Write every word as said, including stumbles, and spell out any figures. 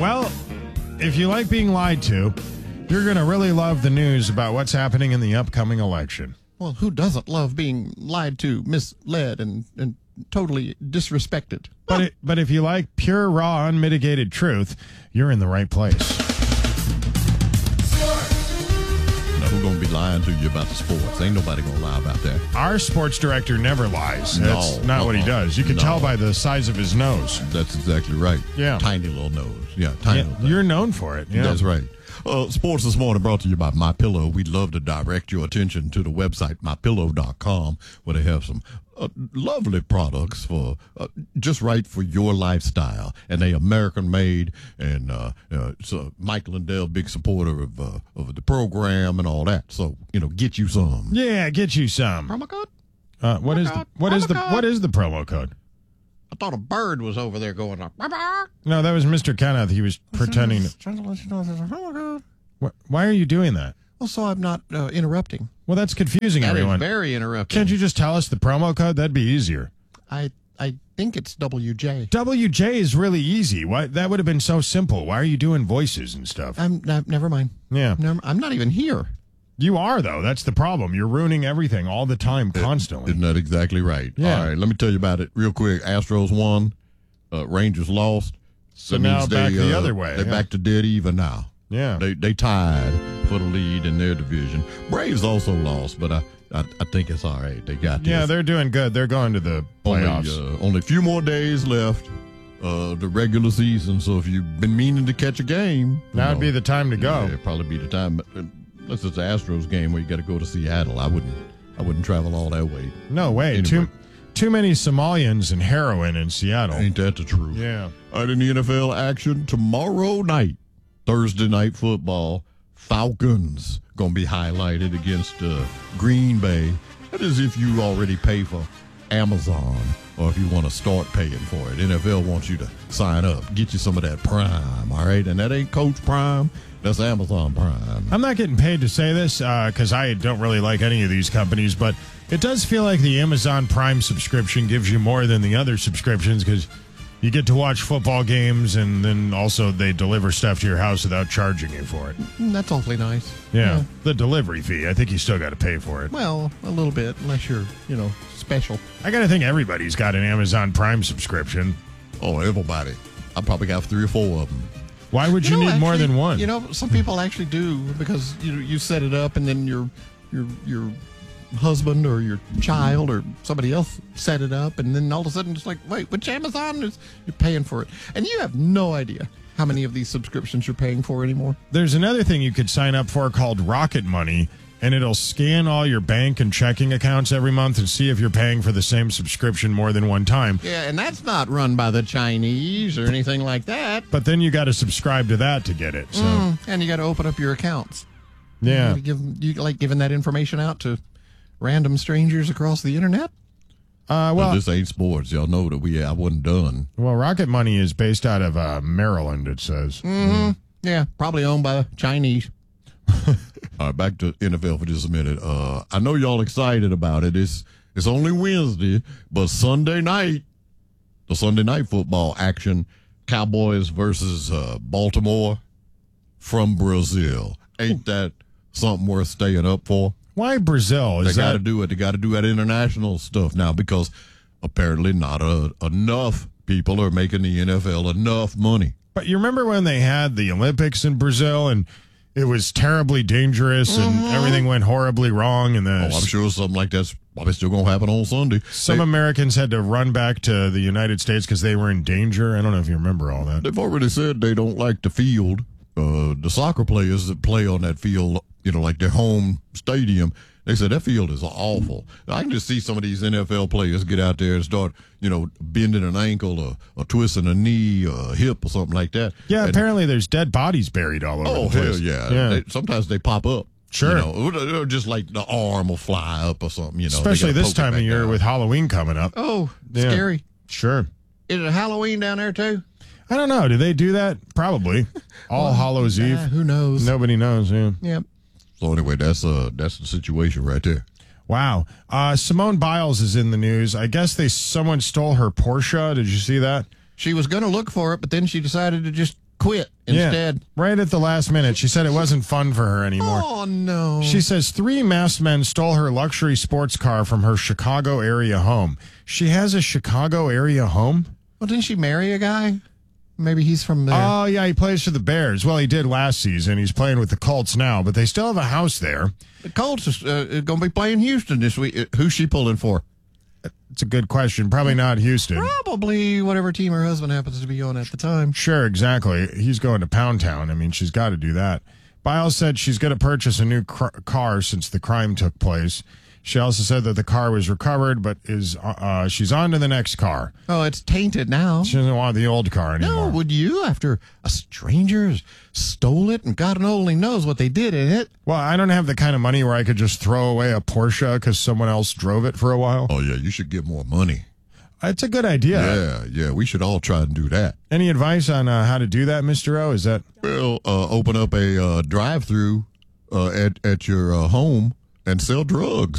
Well, if you like being lied to, you're going to really love the news about what's happening in the upcoming election. Well, who doesn't love being lied to, misled, and, and totally disrespected? But it, but if you like pure, raw, unmitigated truth, you're in the right place. Now, who's going to be lying to you about the sports? Ain't nobody going to lie about that. Our sports director never lies. No, That's not what he uh-uh. does. You can No. tell by the size of his nose. That's exactly right. Yeah. Tiny little nose. Yeah, tiny Yeah, little thing. you're known for it. Yeah. That's right. Uh, sports this morning brought to you by MyPillow. We'd love to direct your attention to the website, my pillow dot com, where they have some uh, lovely products for uh, just right for your lifestyle. And they American made. And uh, uh, so Mike Lindell, big supporter of uh, of the program and all that. So, you know, get you some. Yeah, get you some. Promo code? Uh, what is the, what is the what is the promo code? I thought a bird was over there going, No, that was Mister Kenneth. He was pretending. trying to let you know there's a promo code. Wh- Why are you doing that? Well, so I'm not uh, interrupting. Well, that's confusing That is everyone. very interrupting. Can't you just tell us the promo code? That'd be easier. I I think it's W J. W J is really easy. Why that would have been so simple. Why are you doing voices and stuff? I'm no, never mind. Yeah. Never, I'm not even here. You are, though. That's the problem. You're ruining everything all the time, constantly. Isn't that exactly right? Yeah. All right, let me tell you about it real quick. Astros won. Uh, Rangers lost. So That now means back they, the uh, other way, They're yeah. back to dead even now. Yeah. They they tied for the lead in their division. Braves also lost, but I I, I think it's all right. They got this. Yeah, they're doing good. They're going to the only, playoffs. uh, only a few more days left. Uh, the regular season. So if you've been meaning to catch a game, now would you be know, the time to go. Yeah, it'd probably be the time. But, uh, unless it's the Astros game where you got to go to Seattle, I wouldn't. I wouldn't travel all that way. No way. Anyway. Too too many Somalians and heroin in Seattle. Ain't that the truth? Yeah. All right, in the N F L action tomorrow night, Thursday night football, Falcons going to be highlighted against uh, Green Bay. That is if you already pay for Amazon or if you want to start paying for it. N F L wants you to sign up, get you some of that Prime, all right? And that ain't Coach Prime, that's Amazon Prime. I'm not getting paid to say this because I don't really like any of these companies, but it does feel like the Amazon Prime subscription gives you more than the other subscriptions because you get to watch football games and then also they deliver stuff to your house without charging you for it. Mm, That's awfully nice. Yeah. The delivery fee. I think you still got to pay for it. Well, a little bit, unless you're, you know, special. I got to think everybody's got an Amazon Prime subscription. Oh, everybody. I probably got three or four of them. Why would you, know, need more actually, than one? You know, some people actually do because you you set it up and then your your your husband or your child or somebody else set it up and then all of a sudden it's like, wait, which Amazon is you're paying for it? And you have no idea how many of these subscriptions you're paying for anymore. There's another thing you could sign up for called Rocket Money, and it'll scan all your bank and checking accounts every month and see if you're paying for the same subscription more than one time. Yeah, and that's not run by the Chinese or anything like that. But then you got to subscribe to that to get it. So Mm, and you got to open up your accounts. yeah, You, give, you like giving that information out to random strangers across the internet? uh, Well, well, this ain't sports. Y'all know that we I wasn't done. well, Rocket Money is based out of uh, Maryland. It says. Mm-hmm. Yeah, probably owned by the Chinese. All right, back to N F L for just a minute. Uh, I know y'all excited about it. It's it's only Wednesday, but Sunday night, the Sunday night football action, Cowboys versus uh, Baltimore from Brazil. Ain't that something worth staying up for? Why Brazil? They Is got to that do it. They got to do that international stuff now because apparently not a, enough people are making the N F L enough money. But you remember when they had the Olympics in Brazil and it was terribly dangerous and everything went horribly wrong, and the Oh, I'm sure something like that's probably still going to happen on Sunday. some They- Americans had to run back to the United States because they were in danger. I don't know if you remember all that. They've already said they don't like the field. Uh, the soccer players that play on that field, you know, like their home stadium, they said that field is awful. I can just see some of these N F L players get out there and start, you know, bending an ankle or, or twisting a knee or a hip or something like that. Yeah, And- apparently there's dead bodies buried all over Oh, the place. hell yeah. yeah. They, sometimes they pop up. Sure. You know, or just like the arm will fly up or something, you know. they Especially gotta this poke it time of back year down. with Halloween coming up. Oh, Yeah. scary. Sure. Is it Halloween down there, too? I don't know. Do they do that? Probably. All Hallows Eve. Ah, who knows? Nobody knows. Yeah. Yep. So anyway, that's uh that's the situation right there. Wow. Uh, Simone Biles is in the news. I guess they someone stole her Porsche. Did you see that? She was going to look for it, but then she decided to just quit instead. Yeah, right at the last minute. She said it wasn't fun for her anymore. Oh, no. She says three masked men stole her luxury sports car from her Chicago area home. She has a Chicago area home? Well, didn't she marry a guy? Maybe he's from there. Oh, yeah, he plays for the Bears. Well, he did last season. He's playing with the Colts now, but they still have a house there. The Colts is uh, going to be playing Houston this week. Uh, Who's she pulling for? It's a good question. Probably not Houston. Probably whatever team her husband happens to be on at the time. Sure, exactly. He's going to Pound Town. I mean, she's got to do that. Biles said she's going to purchase a new cr- car since the crime took place. She also said that the car was recovered, but is uh, she's on to the next car. Oh, it's tainted now. She doesn't want the old car anymore. No, would you? After a stranger stole it and God only knows what they did in it. Well, I don't have the kind of money where I could just throw away a Porsche because someone else drove it for a while. Oh, yeah, you should get more money. It's a good idea. Yeah, yeah, we should all try and do that. Any advice on uh, how to do that, Mister O? Is that Well, uh, open up a uh, drive-through uh, at, at your uh, home and sell drugs.